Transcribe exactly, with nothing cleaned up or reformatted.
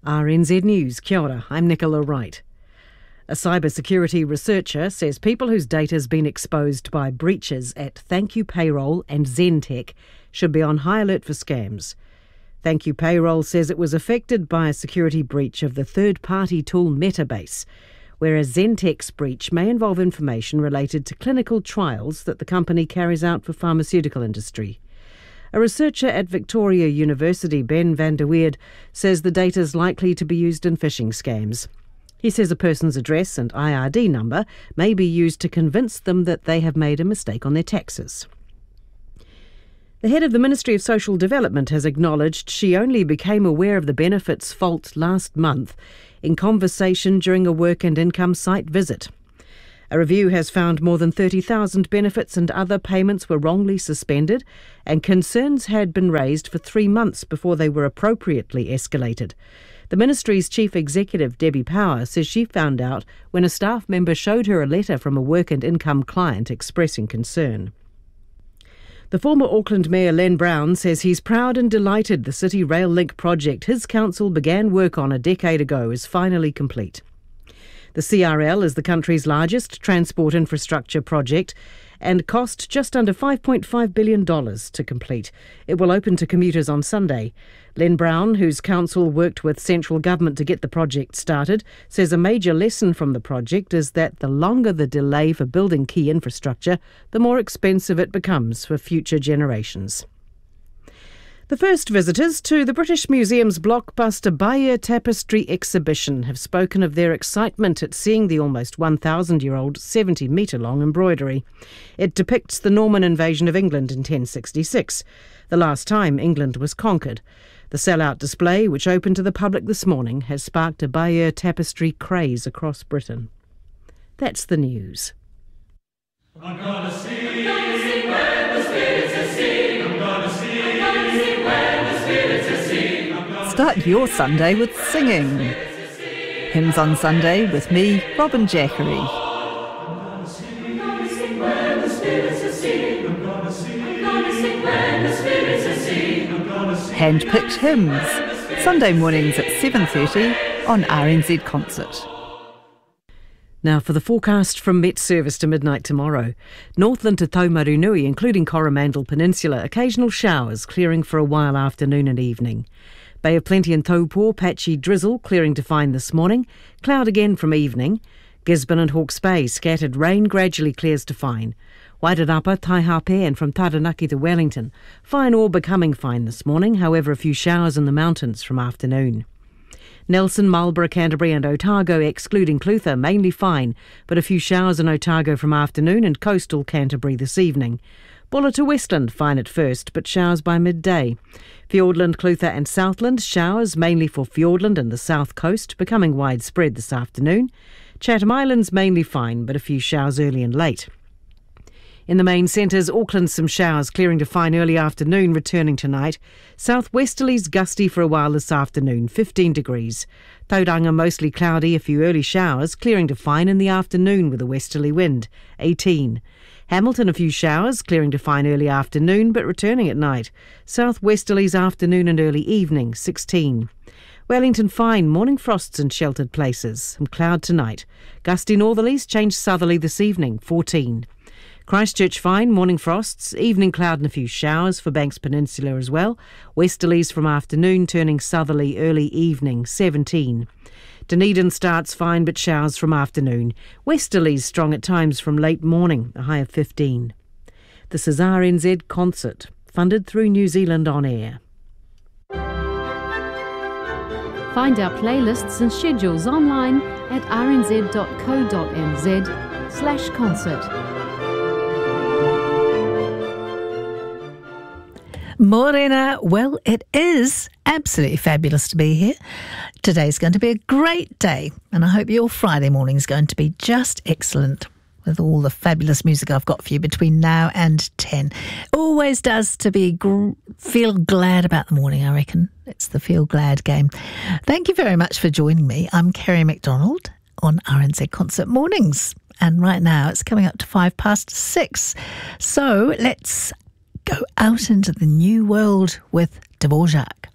R N Z News, kia ora, I'm Nicola Wright. A cybersecurity researcher says people whose data has been exposed by breaches at Thank You Payroll and Zentech should be on high alert for scams. Thank You Payroll says it was affected by a security breach of the third-party tool Metabase, whereas Zentech's breach may involve information related to clinical trials that the company carries out for pharmaceutical industry. A researcher at Victoria University, Ben van der Weerd, says the data is likely to be used in phishing scams. He says a person's address and I R D number may be used to convince them that they have made a mistake on their taxes. The head of the Ministry of Social Development has acknowledged she only became aware of the benefits fault last month in conversation during a work and income site visit. A review has found more than thirty thousand benefits and other payments were wrongly suspended, and concerns had been raised for three months before they were appropriately escalated. The Ministry's Chief Executive, Debbie Power, says she found out when a staff member showed her a letter from a work and income client expressing concern. The former Auckland Mayor Len Brown says he's proud and delighted the City Rail Link project his council began work on a decade ago is finally complete. The C R L is the country's largest transport infrastructure project and cost just under five point five billion dollars to complete. It will open to commuters on Sunday. Len Brown, whose council worked with central government to get the project started, says a major lesson from the project is that the longer the delay for building key infrastructure, the more expensive it becomes for future generations. The first visitors to the British Museum's blockbuster Bayeux Tapestry exhibition have spoken of their excitement at seeing the almost one thousand year old seventy metre long embroidery. It depicts the Norman invasion of England in ten sixty-six, the last time England was conquered. The sell-out display, which opened to the public this morning, has sparked a Bayeux Tapestry craze across Britain. That's the news. I'm gonna sing, I'm gonna sing when the spirits are sing. I'm gonna sing, I'm gonna sing when the spirits are sing. Start your Sunday with singing. Hymns on Sunday with me, Robin Jackery. I'm gonna sing, I'm gonna sing when the spirits are sing. I'm gonna sing, I'm gonna sing when the spirits are sing. I'm gonna sing. Hand-picked hymns. Sunday mornings at seven thirty on R N Z Concert. Now for the forecast from Met Service to midnight tomorrow. Northland to Taumarunui, including Coromandel Peninsula, occasional showers clearing for a while afternoon and evening. Bay of Plenty and Taupō, patchy drizzle clearing to fine this morning. Cloud again from evening. Gisborne and Hawke's Bay, scattered rain gradually clears to fine. Wairarapa, Taihape and from Taranaki to Wellington. Fine or becoming fine this morning, however a few showers in the mountains from afternoon. Nelson, Marlborough, Canterbury and Otago, excluding Clutha, mainly fine, but a few showers in Otago from afternoon and coastal Canterbury this evening. Buller to Westland, fine at first, but showers by midday. Fiordland, Clutha and Southland, showers mainly for Fiordland and the south coast, becoming widespread this afternoon. Chatham Islands, mainly fine, but a few showers early and late. In the main centres, Auckland some showers clearing to fine early afternoon, returning tonight. Southwesterlies gusty for a while this afternoon, fifteen degrees. Tauranga mostly cloudy, a few early showers, clearing to fine in the afternoon with a westerly wind, eighteen. Hamilton a few showers, clearing to fine early afternoon but returning at night. Southwesterlies afternoon and early evening, sixteen. Wellington fine, morning frosts in sheltered places, some cloud tonight. Gusty northerlies change southerly this evening, fourteen. Christchurch fine, morning frosts, evening cloud and a few showers for Banks Peninsula as well. Westerlies from afternoon turning southerly early evening, seventeen. Dunedin starts fine but showers from afternoon. Westerlies strong at times from late morning, a high of fifteen. This is R N Z Concert, funded through New Zealand On Air. Find our playlists and schedules online at rnz dot co dot nz slash concert. Morena, well, it is absolutely fabulous to be here. Today's going to be a great day, and I hope your Friday morning is going to be just excellent with all the fabulous music I've got for you between now and ten. Always does to be gr- feel glad about the morning, I reckon. It's the feel glad game. Thank you very much for joining me. I'm Kerry McDonald on R N Z Concert Mornings, and right now it's coming up to five past six. So let's go out into the new world with Dvorak.